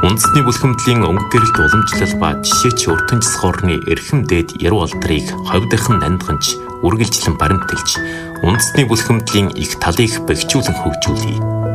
Үндэсний бүлхэмдлийн өнгө гэрэлт уламжлал ба жишээч уртан жисхорны эрхэм дээд яруу алдрыг ховдохон нандганж үргэлжлэн баримтэлж үндэсний бүлхэмдлийн их талыг бэхжүүлэн хөгжүүлье.